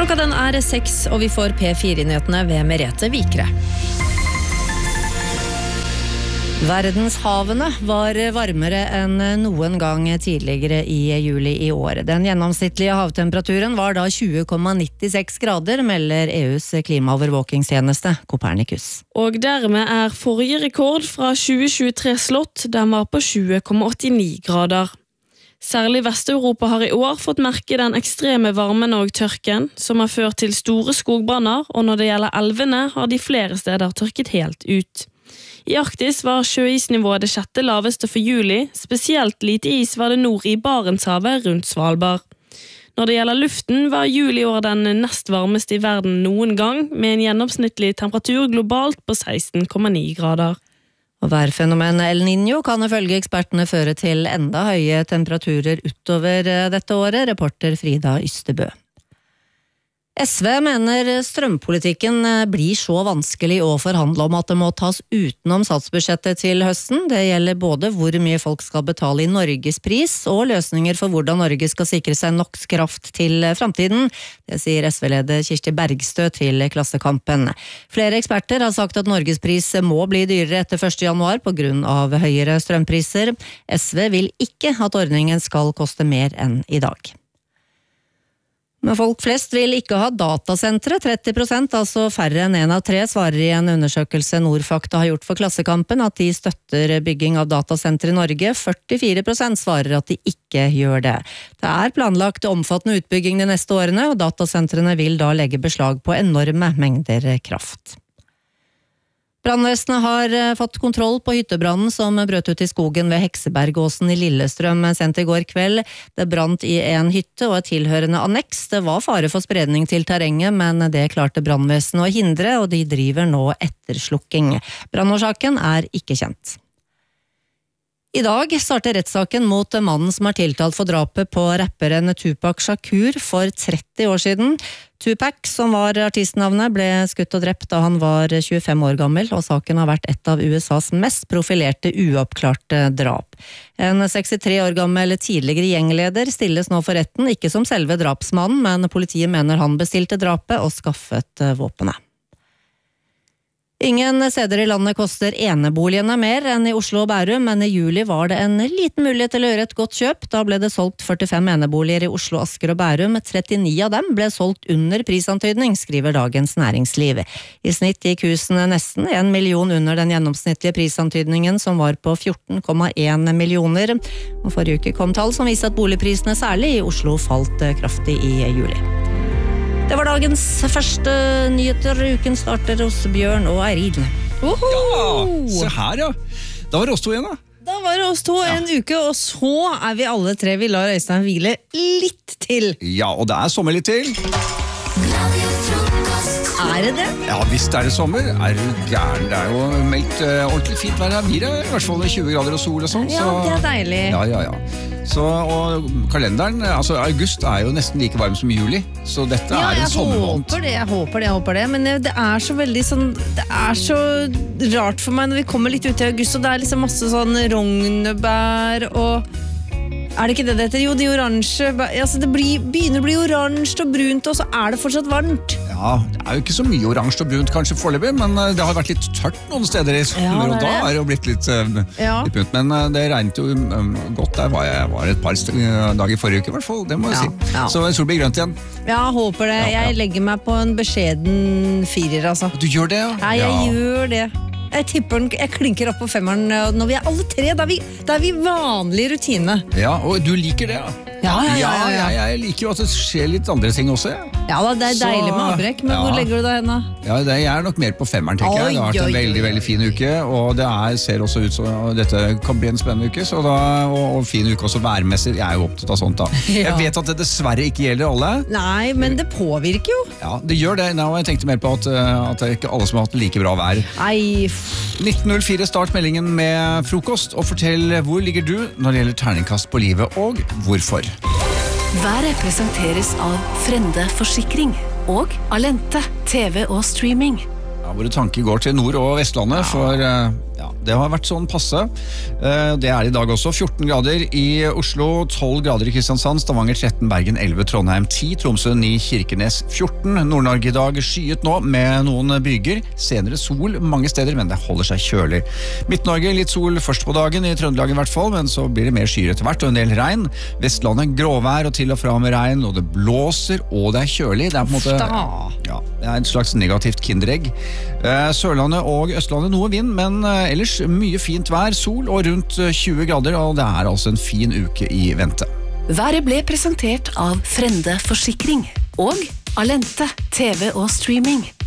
Klokka den 6, og vi får P4-nyhetene ved Merete Vikre. Verdenshavene var varmere enn noen gang tidligere i juli i år. Den gjennomsnittlige havtemperaturen var da 20,96 grader, melder EUs klimaovervåkingstjeneste Copernicus. Og dermed forrige rekord fra 2023 slått, den var på 20,89 grader. Særlig Vest-Europa har i år fått merke den ekstreme varmen og tørken, som har ført til store skogbranner, og når det gjelder elvene har de flere steder tørket helt ut. I Arktis var sjøisnivået det 6. laveste for juli, spesielt lite is var det nord i Barentshavet rundt Svalbard. Når det gjelder luften var juli i år den nest varmeste i verden noen gang, med en gjennomsnittlig temperatur globalt på 16,9 grader. Og værfenomen El Niño kan ifølge ekspertene føre til enda høye temperaturer utover dette året, reporter Frida Ystebø. SV mener strømpolitikken blir så vanskelig å forhandle om at det må tas utenom statsbudsjettet til høsten. Det gjelder både hvor mye folk skal betale i Norges pris og løsninger for hvordan Norge skal sikre seg nok kraft til fremtiden. Det sier SV-leder Kirsti Bergstø til Klassekampen. Flere eksperter har sagt at Norges pris må bli dyrere etter 1. januar på grunn av høyere strømpriser. SV vil ikke at ordningen skal koste mer enn i dag. Men folk flest vil ikke ha datasentre. 30%, altså færre enn 1 av 3, svarer i en undersøkelse Nordfakta har gjort for Klassekampen at de støtter bygging av datasentre i Norge. 44% svarer at de ikke gjør det. Det planlagt omfattende utbygging de neste årene, og datasentrene vil da legge beslag på enorme mengder kraft. Brannvesenet har fått kontroll på hyttebrannen som brøt ut i skogen ved Heksebergåsen i Lillestrøm sent i går kveld. Det brant i en hytte og et tilhørende anneks. Det var fare for spredning til terrenget, men det klarte brannvesenet å hindre, og de driver nå etterslukking. Brannårsaken ikke kjent. I dag starter rettssaken mot mannen som tiltalt for drapet på rapperen Tupac Shakur for 30 år siden. Tupac, som var artistnavnet, ble skutt og drept da han var 25 år gammel, og saken har vært et av USAs mest profilerte uoppklarte drap. En 63 år gammel tidligere gjengleder stilles nå for retten, ikke som selve drapsmannen, men politiet mener han bestilte drapet og skaffet våpenet. Ingen steder i landet koster eneboligene mer enn i Oslo og Bærum, men i juli var det en liten mulighet til å gjøre et godt kjøp. Da ble det solgt 45 eneboliger i Oslo, Asker og Bærum. 39 av dem ble solgt under prisantydning, skriver Dagens Næringsliv. I snitt gikk husene nesten 1 million under den gjennomsnittlige prisantydningen, som var på 14,1 millioner. Og forrige uke kom tall som viste at boligprisene særlig i Oslo falt kraftig i juli. Det var dagens første nyheter. Uken starter hos Bjørn og Eirid. Ja, se her ja. Da var det oss to igjen da. Da var det oss to en uke, og så vi alle tre. Vi lar Øystein hvile litt til. Ja, og det sommer litt til. Det det? Ja, hvis det sommer, du gæren. Det jo meldt ordentlig fint vær her. I hvert fall 20 grader og sol og sånn. Ja, det deilig. Ja. Så, og kalenderen, altså august jo nesten like varm som juli, så dette en sommermåned. Jeg håper det, men det så veldig sånn, det så rart for meg når vi kommer litt ut i august, og det liksom masse sånn rognebær og det ikke det heter? Jo, de oransje, altså det begynner å bli oransje og brunt, og så det fortsatt varmt. Ja, det jo ikke så mye oransje og brunt kanskje foreløpig, men det har vært litt tørt noen steder i sommer, og da det jo blitt litt brunt, men det regnet jo godt. Der var et par dager i forrige uke i hvert fall, det må jeg si. Så sol blir grønt igjen. Ja, håper det. Jeg legger meg på en beskjeden 4, altså. Du gjør det, ja? Ja, jeg gjør det. Jeg tipper jeg klinker opp på 5-eren når vi alle tre, da vi vanlig rutine. Ja, og du liker det, ja? Ja, jeg liker jo at det skjer litt andre ting også, Ja da, det deilig med avbrekk, men hvor legger du deg henne? Ja, jeg nok mer på 5-eren, tenker jeg. Det har vært en veldig, veldig fin uke, og det ser også ut som dette kan bli en spennende uke, så og fin uke også værmessig. Jeg jo opptatt av sånt da. Jeg vet at det dessverre ikke gjelder alle. Nei, men det påvirker jo. Ja, det gjør det. Nå, jeg tenkte mer på at det ikke alle som har hatt like bra vær. Nei, 1904 start meldingen med frokost, og fortell hvor ligger du når det gjelder terningkast på livet, og hvorfor. Været presenteres av Frende Forsikring og Alente, TV og streaming. Ja, våre tanker går til Nord- og Vestlandet, for det har vært sånn passe. Det I dag også. 14 grader I Oslo, 12 grader I Kristiansand, Stavanger 13, Bergen 11, Trondheim 10, Tromsø 9, Kirkenes 14. Nord-Norge I dag skyet nå med noen byger. Senere sol mange steder, men det holder seg kjølig. Midt-Norge litt sol først på dagen, I Trøndelag I hvert fall, men så blir det mer skyer etter hvert og en del regn. Vestlandet gråvær og til og fra med regn, og det blåser og det kjølig. Det på en måte... Ja, det en slags negativt kinderegg. Sørlandet og Østlandet noe vind, men ellers mye fint vær, sol og rundt 20 grader, og det altså en fin uke I vente. Været ble presentert av Frende Forsikring og Alente TV og streaming.